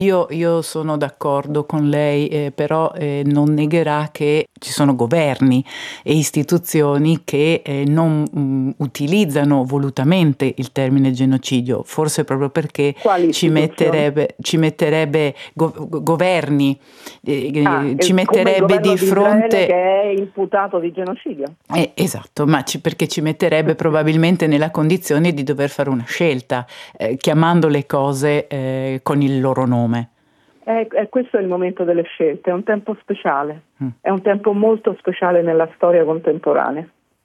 Io sono d'accordo con lei, però non negherà che ci sono governi e istituzioni che non utilizzano volutamente il termine genocidio, forse proprio perché Quali istituzioni? ci metterebbe governi, ci Come il metterebbe governo di di Israele che fronte. è imputato di genocidio. Esatto, ma perché ci metterebbe probabilmente nella condizione di dover fare una scelta, chiamando le cose con il loro nome. Questo è il momento delle scelte, è un tempo speciale, Mm. è un tempo molto speciale nella storia contemporanea.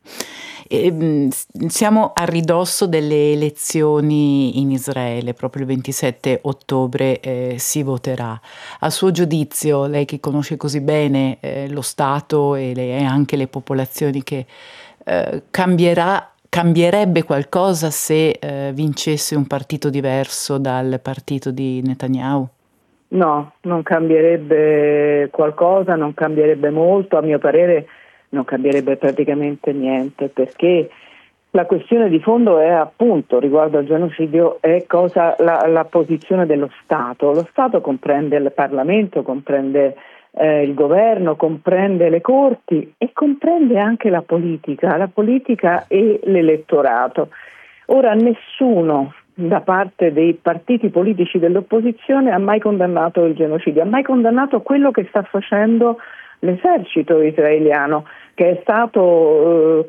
Siamo a ridosso delle elezioni in Israele, proprio il 27 ottobre si voterà. A suo giudizio, lei che conosce così bene lo Stato e anche le popolazioni, che cambierebbe qualcosa se vincesse un partito diverso dal partito di Netanyahu? No, non cambierebbe qualcosa, non cambierebbe molto, a mio parere non cambierebbe praticamente niente, perché la questione di fondo è appunto riguardo al genocidio è la posizione dello Stato. Lo Stato comprende il Parlamento, comprende il governo, comprende le corti e comprende anche la politica e l'elettorato. Ora nessuno da parte dei partiti politici dell'opposizione ha mai condannato il genocidio, ha mai condannato quello che sta facendo l'esercito israeliano, che è stato,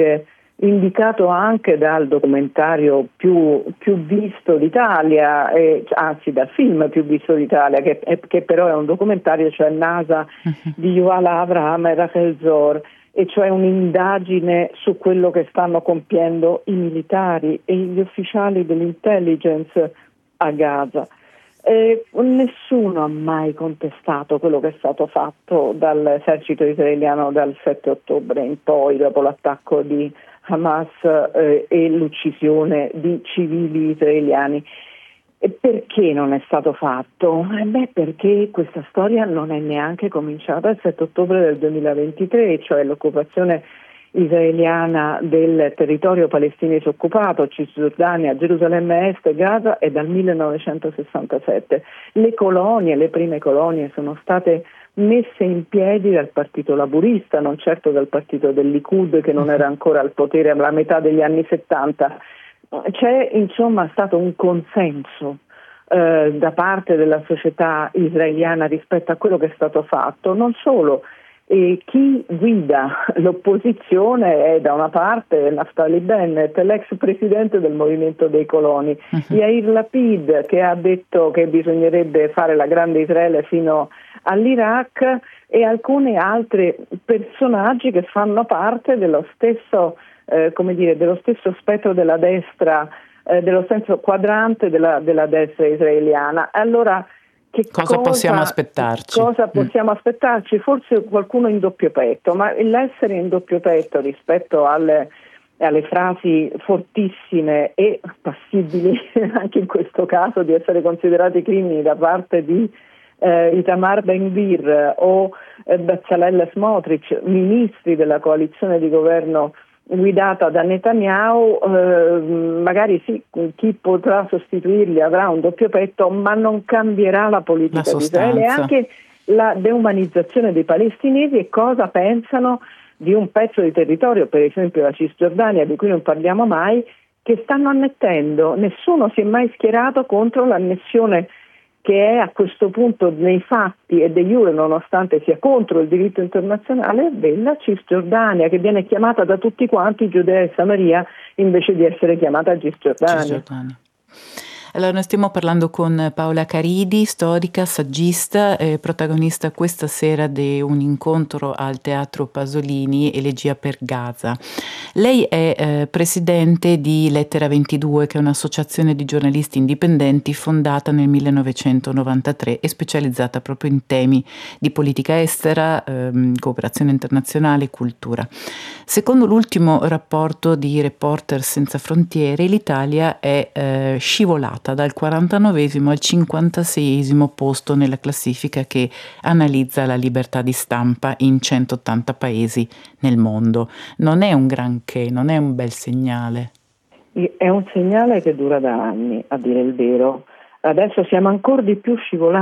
indicato anche dal documentario più visto d'Italia, anzi dal film più visto d'Italia, che però è un documentario, cioè NASA di Yuval Avraham e Rachel Zor, e cioè un'indagine su quello che stanno compiendo i militari e gli ufficiali dell'intelligence a Gaza. Nessuno ha mai contestato quello che è stato fatto dall'esercito israeliano dal 7 ottobre in poi, dopo l'attacco di Hamas e l'uccisione di civili israeliani. E perché non è stato fatto? Perché questa storia non è neanche cominciata il 7 ottobre del 2023, cioè l'occupazione israeliana del territorio palestinese occupato, Cisgiordania, Gerusalemme Est e Gaza, è dal 1967. Le prime colonie sono state messe in piedi dal Partito Laburista, non certo dal partito del Likud, che non era ancora al potere alla metà degli anni 70. C'è insomma stato un consenso da parte della società israeliana rispetto a quello che è stato fatto, non solo. E chi guida l'opposizione è da una parte Naftali Bennett, l'ex presidente del Movimento dei Coloni, Yair Lapid, che ha detto che bisognerebbe fare la grande Israele fino all'Iraq, e alcuni altri personaggi che fanno parte dello stesso spettro della destra, dello stesso quadrante della destra israeliana. Allora, Cosa possiamo aspettarci? cosa possiamo aspettarci? Forse qualcuno in doppio petto, ma l'essere in doppio petto rispetto alle frasi fortissime e passibili anche in questo caso di essere considerati crimini da parte di Itamar Ben-Gvir o Bezalel Smotrich, ministri della coalizione di governo guidata da Netanyahu, magari sì, chi potrà sostituirli avrà un doppio petto, ma non cambierà la La politica di Israele e sostanza. anche la deumanizzazione dei palestinesi e cosa pensano di un pezzo di territorio, per esempio la Cisgiordania, di cui non parliamo mai, che stanno annettendo. Nessuno si è mai schierato contro l'annessione, che è a questo punto nei fatti e de jure, nonostante sia contro il diritto internazionale, della Cisgiordania, che viene chiamata da tutti quanti Giudea e Samaria invece di essere chiamata Cisgiordania. Cisgiordania. Allora, noi stiamo parlando con Paola Caridi, storica, saggista, protagonista questa sera di un incontro al Teatro Pasolini, Elegia per Gaza. Lei è presidente di Lettera 22, che è un'associazione di giornalisti indipendenti fondata nel 1993 e specializzata proprio in temi di politica estera, cooperazione internazionale e cultura. Secondo l'ultimo rapporto di Reporter Senza Frontiere, l'Italia è scivolata dal 49esimo al 56esimo posto nella classifica che analizza la libertà di stampa in 180 paesi nel mondo. Non è un granché, non è un bel segnale. È un segnale che dura da anni, a dire il vero. adesso siamo ancora di più scivolati.